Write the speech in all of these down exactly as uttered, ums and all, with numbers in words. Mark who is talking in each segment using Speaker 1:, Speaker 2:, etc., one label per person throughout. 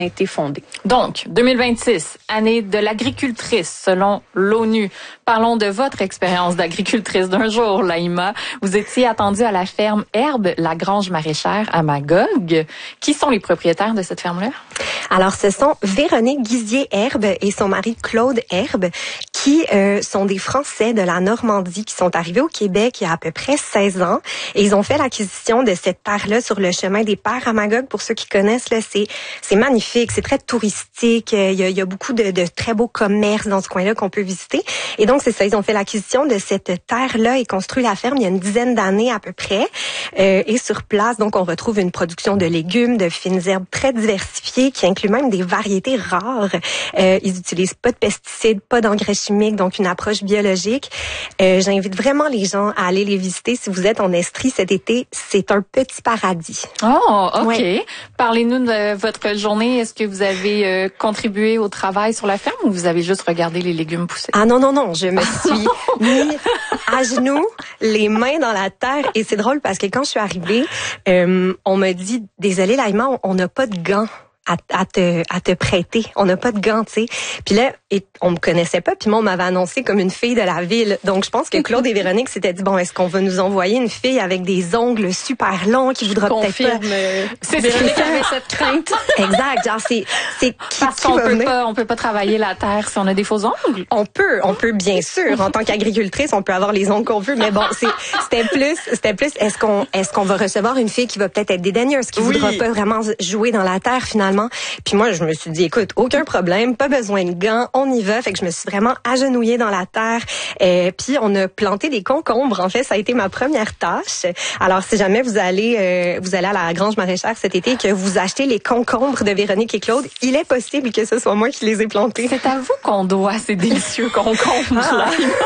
Speaker 1: a été fondée.
Speaker 2: Donc, deux mille vingt-six, année de l'agricultrice selon l'ONU. Parlons de votre expérience d'agricultrice d'un jour, Laïma. Vous étiez attendue à la ferme Herbe, la grange maraîchère à Magog. Qui sont les propriétaires de cette ferme-là?
Speaker 3: Alors, ce sont Véronique Guizier-Herbe et son mari Claude Herbe, qui euh, sont des Français de la Normandie, qui sont arrivés au Québec il y a à peu près seize ans. Et ils ont fait l'acquisition de cette terre-là sur le chemin des Pères à Magog. Pour ceux qui connaissent, là, c'est c'est magnifique, c'est très touristique. Il y a, il y a beaucoup de, de très beaux commerces dans ce coin-là qu'on peut visiter. Et donc, c'est ça, ils ont fait l'acquisition de cette terre-là et construit la ferme il y a une dizaine d'années à peu près. Euh, et sur place, donc, on retrouve une production de légumes, de fines herbes très diversifiées, qui inclut même des variétés rares. Euh, ils utilisent pas de pesticides, pas d'engrais chimiques, donc une approche biologique. Euh, j'invite vraiment les gens à aller les visiter. Si vous êtes en Estrie cet été, c'est un petit paradis.
Speaker 2: Oh, OK.
Speaker 3: Ouais.
Speaker 2: Parlez-nous de votre journée. Est-ce que vous avez euh, contribué au travail sur la ferme ou vous avez juste regardé les légumes pousser?
Speaker 3: Ah non, non, non, je me suis mis à genoux, les mains dans la terre. Et c'est drôle parce que quand je suis arrivée, euh, on m'a dit, désolé Laïma, on n'a pas de gants à, à te à te prêter. On n'a pas de gants, tu sais. Puis là, et on me connaissait pas, puis moi on m'avait annoncé comme une fille de la ville. Donc je pense que Claude et Véronique s'étaient dit bon, est-ce qu'on va nous envoyer une fille avec des ongles super longs qui voudra peut-être pas.
Speaker 1: Euh,
Speaker 2: C'est
Speaker 1: Véronique avait cette crainte.
Speaker 3: Exact, genre c'est c'est qui,
Speaker 2: Parce
Speaker 3: qui
Speaker 2: qu'on
Speaker 3: va
Speaker 2: peut
Speaker 3: venir?
Speaker 2: pas, on peut pas travailler la terre si on a des faux ongles.
Speaker 3: On peut, on peut bien sûr. En tant qu'agricultrice, on peut avoir les ongles qu'on veut, mais bon, c'est, c'était plus, c'était plus. Est-ce qu'on, est-ce qu'on va recevoir une fille qui va peut-être être dédaigneuse, qui
Speaker 1: Oui.
Speaker 3: voudra pas vraiment jouer dans la terre finalement. Puis moi, je me suis dit, écoute, aucun problème, pas besoin de gants, on y va. Fait que je me suis vraiment agenouillée dans la terre. Et puis on a planté des concombres. En fait, ça a été ma première tâche. Alors si jamais vous allez, euh, vous allez à la grange maraîchère cet été et que vous achetez les concombres de Véronique et Claude, il est possible que ce soit moi qui les ai plantés.
Speaker 2: C'est à vous qu'on doit ces délicieux concombres-là.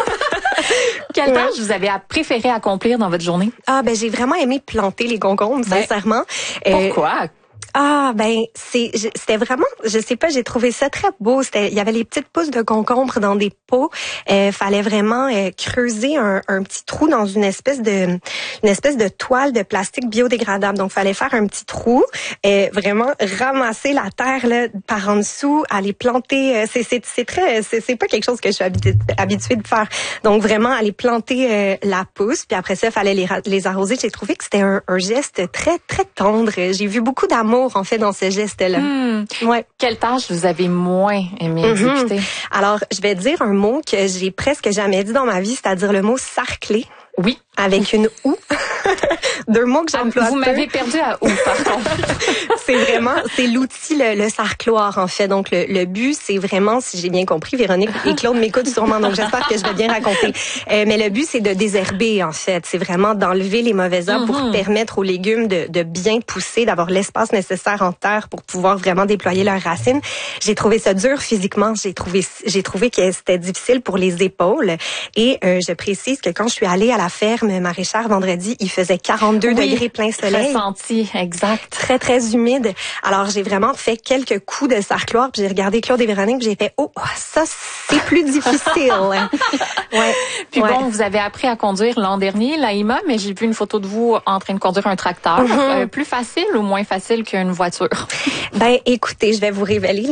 Speaker 2: Quelle tâche vous avez préféré accomplir dans votre journée?
Speaker 3: Ah ben j'ai vraiment aimé planter les concombres,
Speaker 2: Ben,
Speaker 3: sincèrement.
Speaker 2: Pourquoi?
Speaker 3: Euh, Ah ben c'est je- c'était vraiment je sais pas, j'ai trouvé ça très beau. C'était il y avait les petites pousses de concombres dans des pots. Euh, fallait vraiment euh, creuser un, un petit trou dans une espèce de une espèce de toile de plastique biodégradable. Donc fallait faire un petit trou, et vraiment ramasser la terre là par en dessous, aller planter. Euh, c'est c'est c'est très c'est c'est pas quelque chose que je suis habituée habituée de faire. Donc vraiment aller planter euh, la pousse, puis après ça fallait les ra- les arroser. J'ai trouvé que c'était un, un geste très très tendre. J'ai vu beaucoup d'amour en fait dans ce geste-là.
Speaker 2: Hmm.
Speaker 3: Ouais.
Speaker 2: Quelle tâche vous avez moins aimé
Speaker 3: Mhm.
Speaker 2: exécuter?
Speaker 3: Alors, je vais dire un mot que j'ai presque jamais dit dans ma vie, c'est-à-dire le mot sarcler
Speaker 2: Oui.
Speaker 3: avec une ou. Deux mots que j'emploie
Speaker 2: Vous
Speaker 3: peu.
Speaker 2: m'avez perdu à où, par contre?
Speaker 3: C'est vraiment, c'est l'outil, le, le sarcloir, en fait. Donc, le, le but, c'est vraiment, si j'ai bien compris, Véronique et Claude m'écoutent sûrement, donc j'espère que je vais bien raconter. Euh, mais le but, c'est de désherber, en fait. C'est vraiment d'enlever les mauvaises herbes
Speaker 2: Mm-hmm.
Speaker 3: pour permettre aux légumes de, de bien pousser, d'avoir l'espace nécessaire en terre pour pouvoir vraiment déployer leurs racines. J'ai trouvé ça dur physiquement. J'ai trouvé, j'ai trouvé que c'était difficile pour les épaules. Et euh, je précise que quand je suis allée à la ferme maraîchère vendredi, il faisait quarante-deux
Speaker 2: Oui,
Speaker 3: degrés plein soleil.
Speaker 2: Ressenti, exact.
Speaker 3: Très, très humide. Alors, j'ai vraiment fait quelques coups de sarcloir, puis j'ai regardé Claude et Véronique, puis j'ai fait, oh, ça, c'est plus difficile. Ouais.
Speaker 2: Puis
Speaker 3: ouais.
Speaker 2: bon, vous avez appris à conduire l'an dernier, Laïma, mais j'ai vu une photo de vous en train de conduire un tracteur.
Speaker 3: Mm-hmm.
Speaker 2: Euh, plus facile ou moins facile qu'une voiture?
Speaker 3: Ben, écoutez, je vais vous révéler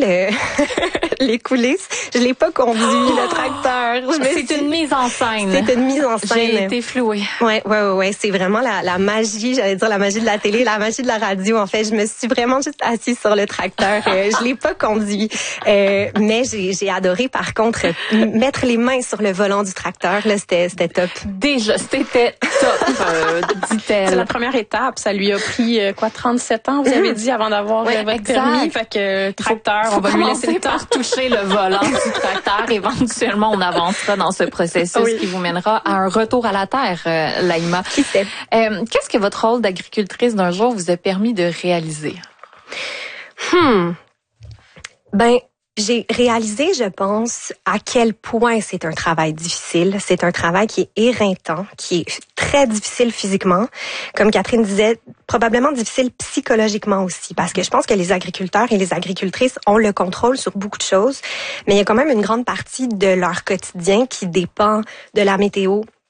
Speaker 3: le les coulisses. Je l'ai pas conduit, le tracteur. Je me
Speaker 2: C'est
Speaker 3: suis-
Speaker 2: une mise en scène.
Speaker 3: C'est une mise en scène.
Speaker 2: J'ai été flouée.
Speaker 3: Ouais, ouais, ouais, ouais. C'est vraiment la, la magie, j'allais dire la magie de la télé, la magie de la radio. En fait, je me suis vraiment juste assise sur le tracteur. Euh, je l'ai pas conduit, euh, mais j'ai, j'ai adoré. Par contre, m- mettre les mains sur le volant du tracteur, là, c'était, c'était top.
Speaker 2: Déjà, c'était top, euh,
Speaker 1: C'est la
Speaker 2: dit-elle.
Speaker 1: première étape. Ça lui a pris euh, quoi, trente-sept ans, vous avez dit, avant d'avoir
Speaker 2: Ouais,
Speaker 1: euh, votre
Speaker 2: exact.
Speaker 1: permis. Fait que euh, tracteur,
Speaker 2: Faut
Speaker 1: on va lui laisser
Speaker 2: commencer
Speaker 1: le temps.
Speaker 2: par toucher le volant du tracteur. Éventuellement, on avancera dans ce processus
Speaker 1: Oui.
Speaker 2: qui vous mènera à un retour à la terre, euh, Laïma.
Speaker 3: Qui sait?
Speaker 2: Euh, qu'est-ce que votre rôle d'agricultrice d'un jour vous a permis de réaliser?
Speaker 3: Hmm. Ben, j'ai réalisé, je pense, à quel point c'est un travail difficile. C'est un travail qui est éreintant, qui est très difficile physiquement. Comme Catherine disait, probablement difficile psychologiquement aussi, parce que je pense que les agriculteurs et les agricultrices ont le contrôle sur beaucoup de choses, mais il y a quand même une grande partie de leur quotidien qui dépend de la météo,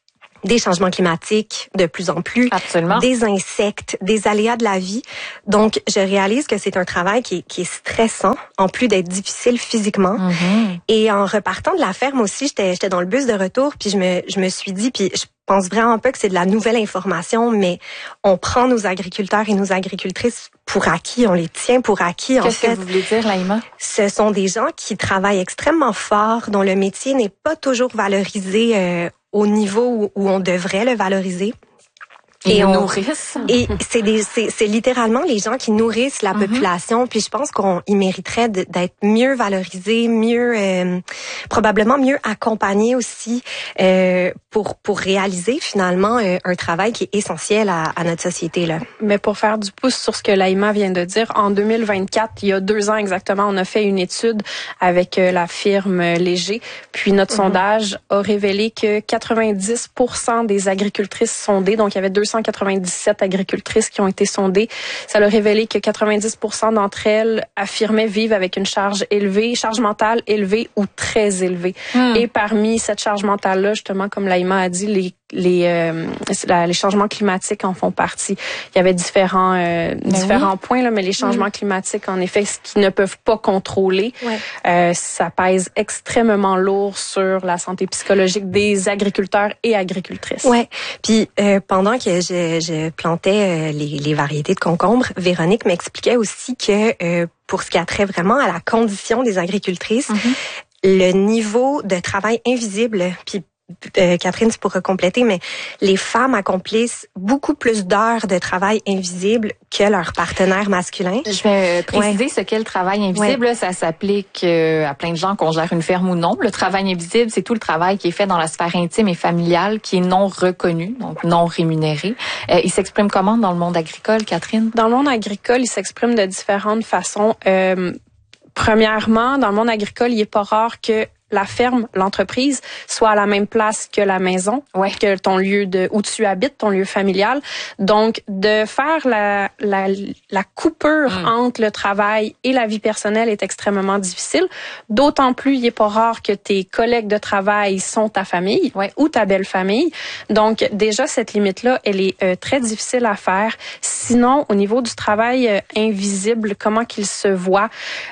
Speaker 3: des changements climatiques de plus en plus,
Speaker 2: Absolument.
Speaker 3: des insectes, des aléas de la vie. Donc, je réalise que c'est un travail qui est, qui est stressant, en plus d'être difficile physiquement.
Speaker 2: Mm-hmm.
Speaker 3: Et en repartant de la ferme aussi, j'étais, j'étais dans le bus de retour, puis je me, je me suis dit, puis je pense vraiment pas que c'est de la nouvelle information, mais on prend nos agriculteurs et nos agricultrices pour acquis, on les tient pour acquis.
Speaker 2: Qu'est-ce
Speaker 3: en fait,
Speaker 2: que vous voulez dire, Laïma?
Speaker 3: Ce sont des gens qui travaillent extrêmement fort, dont le métier n'est pas toujours valorisé euh, au niveau où, où on devrait le valoriser.
Speaker 2: Et, et
Speaker 3: on
Speaker 2: nourrissent.
Speaker 3: Et c'est des, c'est, c'est littéralement les gens qui nourrissent la mm-hmm. population. Puis je pense qu'on y mériterait de, d'être mieux valorisés, mieux, euh, probablement mieux accompagnés aussi euh, pour pour réaliser finalement euh, un travail qui est essentiel à, à notre société là.
Speaker 1: Mais pour faire du pouce sur ce que Laïma vient de dire, en deux mille vingt-quatre, il y a deux ans exactement, on a fait une étude avec euh, la firme Léger. Puis notre mm-hmm. sondage a révélé que quatre-vingt-dix pour cent des agricultrices sondées, donc il y avait deux cent quatre-vingt-dix-sept agricultrices qui ont été sondées. Ça a révélé que quatre-vingt-dix pour cent d'entre elles affirmaient vivre avec une charge élevée, charge mentale élevée ou très élevée. Mm. Et parmi cette charge mentale-là, justement, comme Laïma a dit, les les euh, les changements climatiques en font partie. Il y avait différents euh, différents oui. points là, mais les changements mm. climatiques, en effet, ce qu'ils ne peuvent pas contrôler, ouais. euh, ça pèse extrêmement lourd sur la santé psychologique des agriculteurs et agricultrices.
Speaker 3: Ouais. Puis euh, pendant que je, je plantais euh, les, les variétés de concombres, Véronique m'expliquait aussi que euh, pour ce qui a trait vraiment à la condition des agricultrices, mm-hmm. le niveau de travail invisible, puis Euh, Catherine, tu pourras compléter, mais les femmes accomplissent beaucoup plus d'heures de travail invisible que leurs partenaires masculins.
Speaker 2: Je vais préciser ouais. ce qu'est le travail invisible. Ouais. Ça s'applique euh, à plein de gens, qu'on gère une ferme ou non. Le travail invisible, c'est tout le travail qui est fait dans la sphère intime et familiale, qui est non reconnu, donc non rémunéré. Euh, il s'exprime comment dans le monde agricole, Catherine?
Speaker 1: Dans le monde agricole, il s'exprime de différentes façons. Euh, premièrement, dans le monde agricole, il est pas rare que la ferme, l'entreprise, soit à la même place que la maison, ouais. que ton lieu de où tu habites, ton lieu familial. Donc, de faire la la, la coupure mmh. entre le travail et la vie personnelle est extrêmement difficile. D'autant plus, il est pas rare que tes collègues de travail sont ta famille ouais. ou ta belle famille. Donc, déjà, cette limite-là, elle est euh, très difficile à faire. Sinon, au niveau du travail euh, invisible, comment qu'il se voit?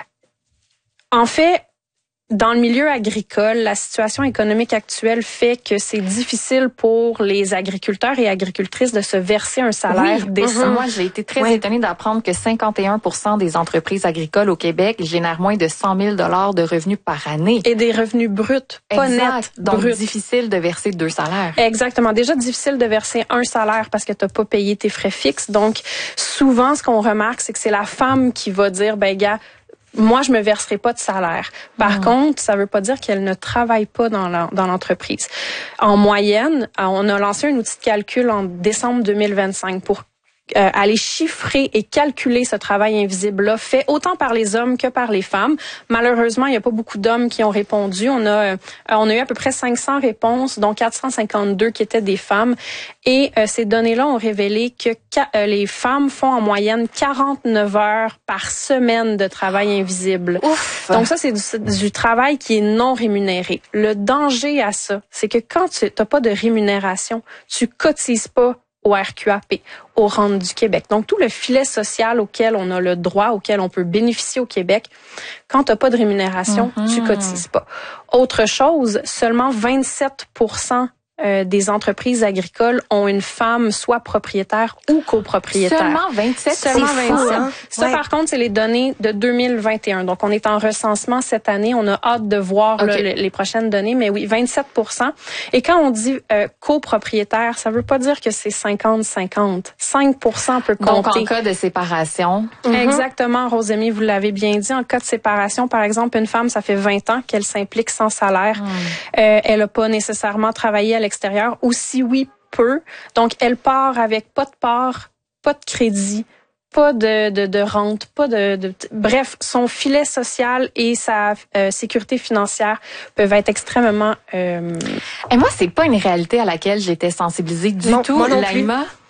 Speaker 1: En fait, dans le milieu agricole, la situation économique actuelle fait que c'est difficile pour les agriculteurs et agricultrices de se verser un salaire
Speaker 2: oui,
Speaker 1: décent.
Speaker 2: Moi, j'ai été très ouais. étonnée d'apprendre que cinquante et un pour cent des entreprises agricoles au Québec génèrent moins de cent mille dollars de revenus par année.
Speaker 1: Et des revenus bruts, pas nets.
Speaker 2: Donc,
Speaker 1: bruts.
Speaker 2: difficile de verser deux salaires.
Speaker 1: Exactement. Déjà, difficile de verser un salaire parce que tu n'as pas payé tes frais fixes. Donc, souvent, ce qu'on remarque, c'est que c'est la femme qui va dire, ben gars, moi, je me verserai pas de salaire. Par mmh. contre, ça veut pas dire qu'elle ne travaille pas dans, la, dans l'entreprise. En moyenne, on a lancé un outil de calcul en décembre deux mille vingt-cinq pour Euh, aller chiffrer et calculer ce travail invisible-là, fait autant par les hommes que par les femmes. Malheureusement, il n'y a pas beaucoup d'hommes qui ont répondu. On a, euh, on a eu à peu près cinq cents réponses, dont quatre cent cinquante-deux qui étaient des femmes. Et euh, ces données-là ont révélé que euh, les femmes font en moyenne quarante-neuf heures par semaine de travail invisible. Ouf. Donc ça, c'est du, du travail qui est non rémunéré. Le danger à ça, c'est que quand tu n'as pas de rémunération, tu cotises pas au R Q A P, aux rentes du Québec. Donc, tout le filet social auquel on a le droit, auquel on peut bénéficier au Québec, quand tu n'as pas de rémunération, mm-hmm. tu cotises pas. Autre chose, seulement vingt-sept pour cent Euh, des entreprises agricoles ont une femme soit propriétaire ou copropriétaire.
Speaker 2: Seulement vingt-sept?
Speaker 1: Seulement
Speaker 2: c'est
Speaker 1: vingt-sept.
Speaker 2: Fou, hein?
Speaker 1: Ça, ouais. par contre, c'est les données de deux mille vingt et un. Donc, on est en recensement cette année. On a hâte de voir okay. là, les prochaines données. Mais oui, vingt-sept pour cent. Et quand on dit euh, copropriétaire, ça veut pas dire que c'est cinquante cinquante. cinq pour cent peut compter.
Speaker 2: Donc, en cas de séparation.
Speaker 1: Mm-hmm. Exactement, Rosemie, vous l'avez bien dit. En cas de séparation, par exemple, une femme, ça fait vingt ans qu'elle s'implique sans salaire. Mm. Euh, elle a pas nécessairement travaillé à l'extérieur, ou si oui, peu. Donc, elle part avec pas de part, pas de crédit, pas de, de, de rente, pas de, de... Bref, son filet social et sa euh, sécurité financière peuvent être extrêmement... Euh...
Speaker 2: Et moi, c'est pas une réalité à laquelle j'étais sensibilisée du
Speaker 3: non,
Speaker 2: tout,
Speaker 3: moi non
Speaker 2: Laïma.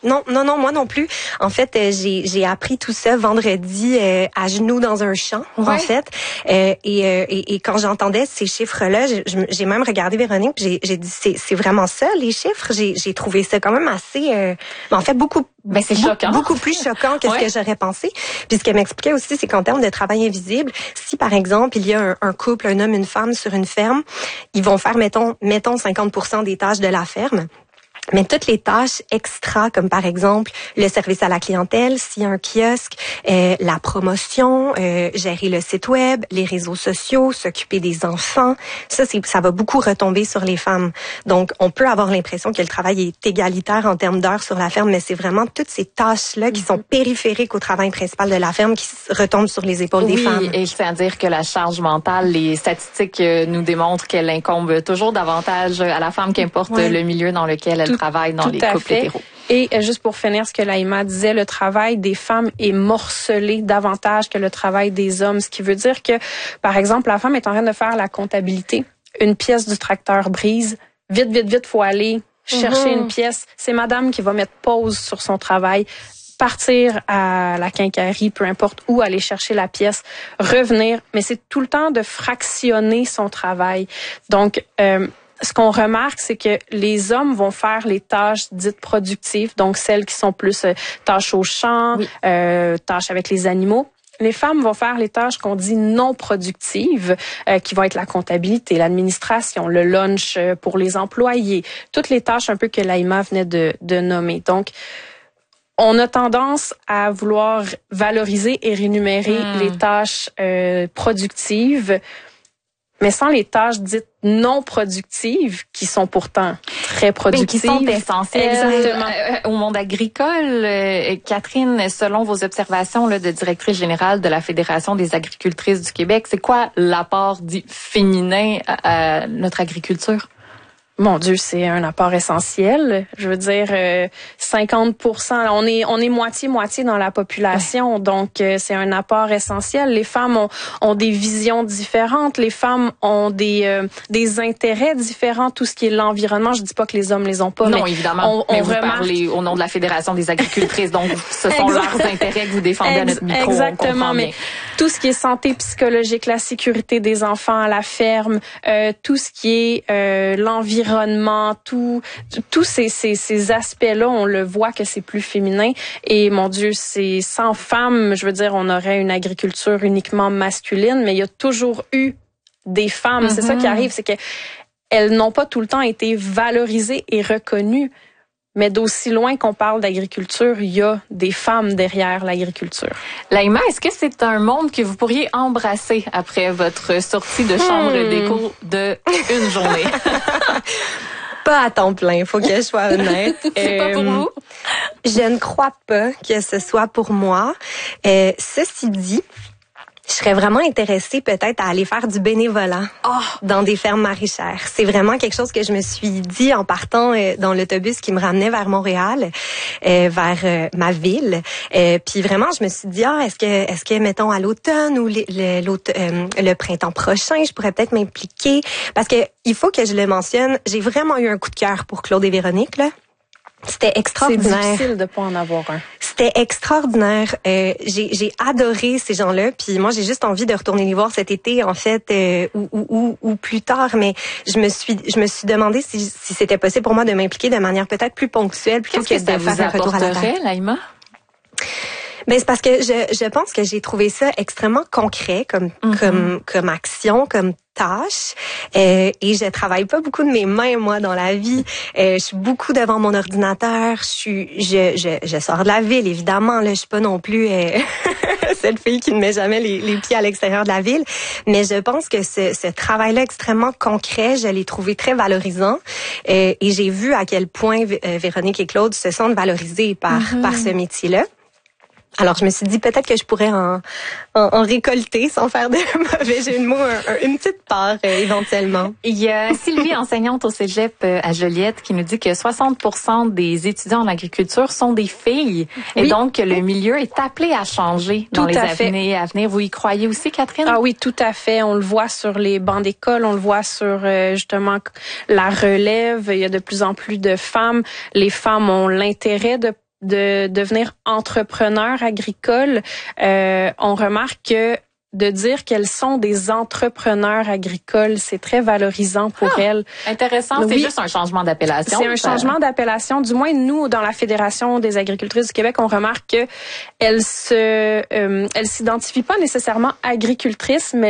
Speaker 3: Non, non, non, moi non plus. En fait, euh, j'ai j'ai appris tout ça vendredi euh, à genoux dans un champ, ouais. en fait. Euh, et, euh, et et quand j'entendais ces chiffres-là, j'ai, j'ai même regardé Véronique, puis j'ai j'ai dit c'est c'est vraiment ça les chiffres. J'ai j'ai trouvé ça quand même assez, euh, en fait beaucoup.
Speaker 2: Ben c'est choquant.
Speaker 3: Beaucoup plus choquant que ouais. ce que j'aurais pensé. Puis ce qu'elle m'expliquait aussi, c'est qu'en termes de travail invisible, si par exemple il y a un, un couple, un homme, une femme sur une ferme, ils vont faire mettons mettons cinquante pour cent des tâches de la ferme. Mais toutes les tâches extra, comme par exemple le service à la clientèle, s'il y a un kiosque, euh, la promotion, euh, gérer le site web, les réseaux sociaux, s'occuper des enfants, ça, c'est, ça va beaucoup retomber sur les femmes. Donc, on peut avoir l'impression que le travail est égalitaire en termes d'heures sur la ferme, mais c'est vraiment toutes ces tâches-là qui sont périphériques au travail principal de la ferme qui retombent sur les épaules
Speaker 2: oui,
Speaker 3: des femmes.
Speaker 2: Oui, et je tiens à dire que la charge mentale, les statistiques nous démontrent qu'elle incombe toujours davantage à la femme, qu'importe ouais. le milieu dans lequel elle
Speaker 1: Tout,
Speaker 2: travaille dans
Speaker 1: tout
Speaker 2: les couples hétéros.
Speaker 1: Et euh, juste pour finir ce que Laïma disait, le travail des femmes est morcelé davantage que le travail des hommes, ce qui veut dire que, par exemple, la femme est en train de faire la comptabilité, une pièce du tracteur brise, vite, vite, vite, faut aller chercher mm-hmm. une pièce. C'est madame qui va mettre pause sur son travail, partir à la quincaillerie, peu importe où, aller chercher la pièce, revenir, mais c'est tout le temps de fractionner son travail. Donc, euh, ce qu'on remarque, c'est que les hommes vont faire les tâches dites productives, donc celles qui sont plus euh, tâches au champ, oui. euh, tâches avec les animaux. Les femmes vont faire les tâches qu'on dit non productives, euh, qui vont être la comptabilité, l'administration, le lunch pour les employés, toutes les tâches un peu que Laïma venait de, de nommer. Donc, on a tendance à vouloir valoriser et rémunérer mmh. les tâches euh, productives, mais sans les tâches dites non productives, qui sont pourtant très productives.
Speaker 2: Mais qui sont essentielles.
Speaker 1: Exactement.
Speaker 2: Euh, au monde agricole. Euh, Catherine, selon vos observations là, de directrice générale de la Fédération des agricultrices du Québec, c'est quoi l'apport dit féminin à, à notre agriculture?
Speaker 1: Mon Dieu, c'est un apport essentiel. Je veux dire, euh, cinquante pour cent, on est on est moitié-moitié dans la population, ouais. donc euh, c'est un apport essentiel. Les femmes ont, ont des visions différentes, les femmes ont des euh, des intérêts différents, tout ce qui est l'environnement. Je dis pas que les hommes les ont pas,
Speaker 2: non,
Speaker 1: mais
Speaker 2: évidemment,
Speaker 1: on,
Speaker 2: mais
Speaker 1: on
Speaker 2: vous
Speaker 1: remarque...
Speaker 2: parlez au nom de la Fédération des agricultrices, donc ce sont leurs intérêts que vous défendez Ex- à notre micro.
Speaker 1: Exactement, mais tout ce qui est santé psychologique, la sécurité des enfants à la ferme, euh, tout ce qui est euh, l'environnement, tout, tous ces, ces, ces aspects-là, on le voit que c'est plus féminin. Et mon Dieu, c'est sans femmes, je veux dire, on aurait une agriculture uniquement masculine, mais il y a toujours eu des femmes. Mm-hmm. C'est ça qui arrive, c'est que elles n'ont pas tout le temps été valorisées et reconnues. Mais d'aussi loin qu'on parle d'agriculture, il y a des femmes derrière l'agriculture.
Speaker 2: Laïma, est-ce que c'est un monde que vous pourriez embrasser après votre sortie de chambre hmm. d'écho de une journée?
Speaker 3: Pas à temps plein, faut que je sois honnête.
Speaker 2: C'est euh, pas pour vous?
Speaker 3: Je ne crois pas que ce soit pour moi. Euh, ceci dit, je serais vraiment intéressée peut-être à aller faire du bénévolat oh. dans des fermes maraîchères. C'est vraiment quelque chose que je me suis dit en partant euh, dans l'autobus qui me ramenait vers Montréal, euh, vers euh, ma ville. Euh, puis vraiment, je me suis dit, ah, est-ce que, est-ce que mettons à l'automne ou le, le, euh, le printemps prochain, je pourrais peut-être m'impliquer. Parce que il faut que je le mentionne, j'ai vraiment eu un coup de cœur pour Claude et Véronique, là. C'était extraordinaire.
Speaker 1: C'est difficile de pas en avoir un.
Speaker 3: C'était extraordinaire. Euh, j'ai, j'ai adoré ces gens-là. Puis moi, j'ai juste envie de retourner les voir cet été, en fait, euh, ou, ou, ou, ou plus tard. Mais je me suis, je me suis demandé si, si c'était possible pour moi de m'impliquer de manière peut-être plus ponctuelle, plutôt
Speaker 2: Qu'est-ce
Speaker 3: que,
Speaker 2: que
Speaker 3: de
Speaker 2: ça
Speaker 3: faire
Speaker 2: vous
Speaker 3: un retour à la terre.
Speaker 2: Laïma?
Speaker 3: Ben c'est parce que je, je pense que j'ai trouvé ça extrêmement concret comme mm-hmm. comme comme action, comme tâche. Euh, et je travaille pas beaucoup de mes mains moi dans la vie. Euh, je suis beaucoup devant mon ordinateur. Je suis je je, je sors de la ville évidemment. Là, je suis pas non plus euh, cette fille qui ne met jamais les, les pieds à l'extérieur de la ville. Mais je pense que ce, ce travail-là extrêmement concret, je l'ai trouvé très valorisant. Euh, et j'ai vu à quel point euh, Véronique et Claude se sentent valorisés par mm-hmm. par ce métier-là. Alors, je me suis dit peut-être que je pourrais en, en, en récolter sans faire de mauvais jeu de mots, un, un, une petite part euh, éventuellement.
Speaker 2: Il y a Sylvie, enseignante au cégep euh, à Joliette, qui nous dit que soixante pour cent des étudiants en agriculture sont des filles. Oui. Et donc, le milieu est appelé à changer dans tout les années à venir. Vous y croyez aussi, Catherine?
Speaker 1: Ah oui, tout à fait. On le voit sur les bancs d'école, on le voit sur euh, justement la relève. Il y a de plus en plus de femmes. Les femmes ont l'intérêt de de devenir entrepreneurs agricoles, euh, on remarque que de dire qu'elles sont des entrepreneurs agricoles, c'est très valorisant pour
Speaker 2: ah,
Speaker 1: elles.
Speaker 2: Intéressant, oui, c'est juste un changement d'appellation.
Speaker 1: C'est un ça... changement d'appellation. Du moins, nous, dans la Fédération des agricultrices du Québec, on remarque qu'elles se, euh, elles s'identifient pas nécessairement agricultrices, mais